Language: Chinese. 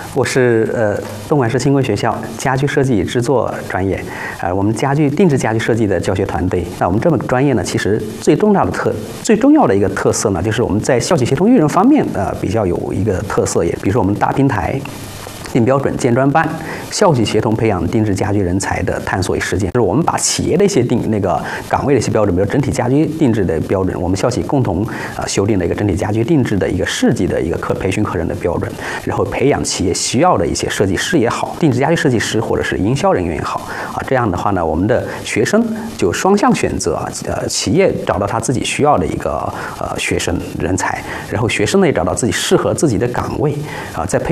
我是东莞市轻工学校家居设计制作专业，我们定制家居设计的教学团队。那我们这个专业呢，其实最重要的一个特色呢，就是我们在校企协同育人方面比较有一个特色，也比如说我们大平台。定标准建专班，校企协同培养定制家居人才的探索与实践，就是我们把企业的一些岗位的一些标准，比如整体家居定制的标准，我们校企共同修订了一个整体家居定制的一个设计的一个培训课程的标准，然后培养企业需要的一些设计师也好，定制家居设计师或者是营销人员也好这样的话呢，我们的学生就双向选择企业找到他自己需要的一个学生人才，然后学生呢也找到自己适合自己的岗位在培